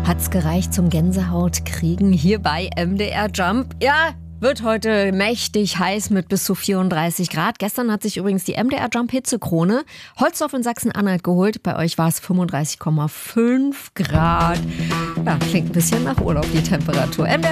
Hat's gereicht zum Gänsehautkriegen hier bei MDR Jump? Ja, wird heute mächtig heiß mit bis zu 34 Grad. Gestern hat sich übrigens die MDR Jump Hitzekrone Holzdorf in Sachsen-Anhalt geholt. Bei euch war es 35,5 Grad. Ja, klingt ein bisschen nach Urlaub, die Temperatur.